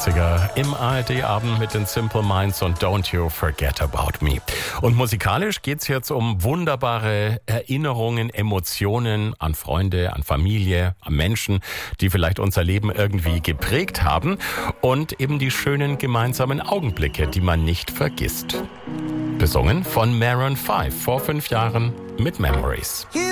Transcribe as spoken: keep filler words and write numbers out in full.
achtziger im A R D-Abend mit den Simple Minds und Don't You Forget About Me. Und musikalisch geht's jetzt um wunderbare Erinnerungen, Emotionen an Freunde, an Familie, an Menschen, die vielleicht unser Leben irgendwie geprägt haben und eben die schönen gemeinsamen Augenblicke, die man nicht vergisst. Besungen von Maroon fünf vor fünf Jahren mit Memories.